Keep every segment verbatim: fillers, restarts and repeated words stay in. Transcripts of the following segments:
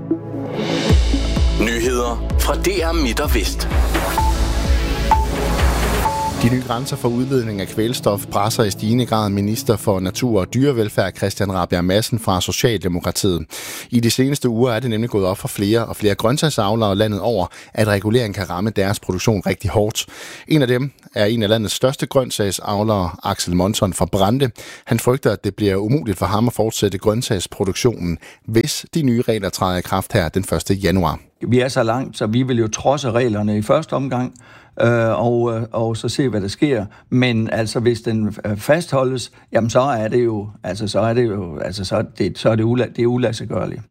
Nyheder fra D R Midt og Vest. De nye grænser for udledning af kvælstof presser i stigende grad minister for natur og dyrevelfærd Christian Rabjerg Madsen fra Socialdemokratiet. I de seneste uger er det nemlig gået op for flere og flere grøntsagsavlere landet over, at regulering kan ramme deres produktion rigtig hårdt. En af dem er en af landets største grøntsagsavlere, Axel Monson fra Brande. Han frygter, at det bliver umuligt for ham at fortsætte grøntsagsproduktionen, hvis de nye regler træder i kraft her den første januar. Vi er så langt, så vi vil jo trodse reglerne i første omgang, øh, og, og så se, hvad der sker. Men altså, hvis den fastholdes, jamen så er det jo, altså så er det jo, altså så er det, så er det, ula, det er uladsiggørligt.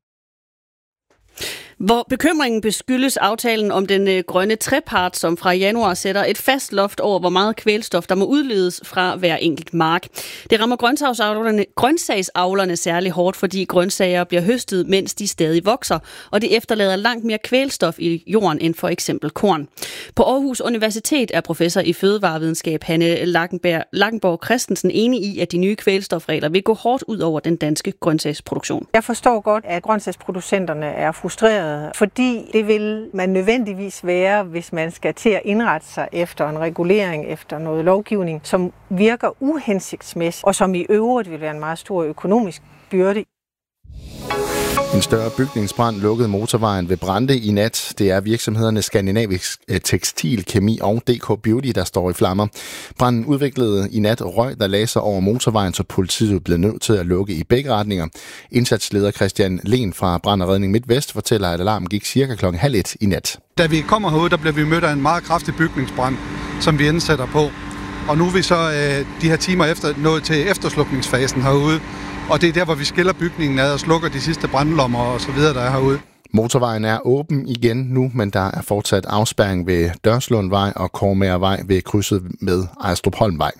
Hvor bekymringen beskyldes aftalen om den øh, grønne trepart, som fra januar sætter et fast loft over, hvor meget kvælstof, der må udledes fra hver enkelt mark. Det rammer grøntsagsavlerne, grøntsagsavlerne særlig hårdt, fordi grøntsager bliver høstet, mens de stadig vokser, og det efterlader langt mere kvælstof i jorden end for eksempel korn. På Aarhus Universitet er professor i fødevarevidenskab Hanne Lackenborg Christensen enig i, at de nye kvælstofregler vil gå hårdt ud over den danske grøntsagsproduktion. Jeg forstår godt, at grøntsagsproducenterne er frustrerede, fordi det vil man nødvendigvis være, hvis man skal til at indrette sig efter en regulering, efter noget lovgivning, som virker uhensigtsmæssigt, og som i øvrigt vil være en meget stor økonomisk byrde. En større bygningsbrand lukkede motorvejen ved Brande i nat. Det er virksomhederne Skandinavisk Tekstil, Kemi og D K Beauty, der står i flammer. Branden udviklede i nat røg, der lagde sig over motorvejen, så politiet blev nødt til at lukke i begge retninger. Indsatsleder Christian Len fra Brand og Redning MidtVest fortæller, at alarmen gik cirka klokken halv et i nat. Da vi kommer herude, der bliver vi mødt af en meget kraftig bygningsbrand, som vi indsætter på. Og nu er vi så øh, de her timer efter nået til efterslukningsfasen herude. Og det er der, hvor vi skiller bygningen ad og slukker de sidste brandlommer og så videre, der er herude. Motorvejen er åben igen nu, men der er fortsat afspærring ved Dørslundvej og Kormagervej ved krydset med Ejstrupholmvej.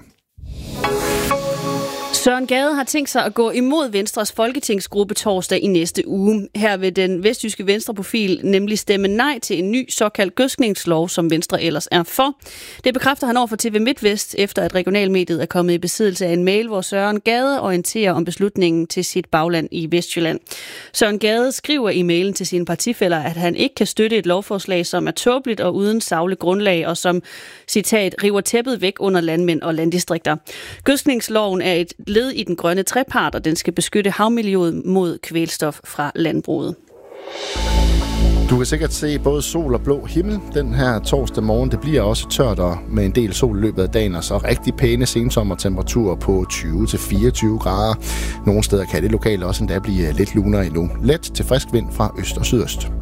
Søren Gade har tænkt sig at gå imod Venstres folketingsgruppe torsdag i næste uge. Her vil den vestjyske venstreprofil nemlig stemme nej til en ny såkaldt gødskningslov, som Venstre ellers er for. Det bekræfter han over for T V MidtVest, efter at regionalmediet er kommet i besiddelse af en mail, hvor Søren Gade orienterer om beslutningen til sit bagland i Vestjylland. Søren Gade skriver i mailen til sine partifæller, at han ikke kan støtte et lovforslag, som er tåbeligt og uden sagligt grundlag, og som, citat, river tæppet væk under landmænd og landdistrikter. Gødskningsloven er et led i den grønne trepart, og den skal beskytte havmiljøet mod kvælstof fra landbruget. Du kan sikkert se både sol og blå himmel den her torsdag morgen. Det bliver også tørt og med en del sol i løbet af dagen, og så rigtig pæne sensommertemperaturer på tyve til fireogtyve grader. Nogle steder kan det lokalt også endda blive lidt lunere endnu. Let til frisk vind fra øst og sydøst.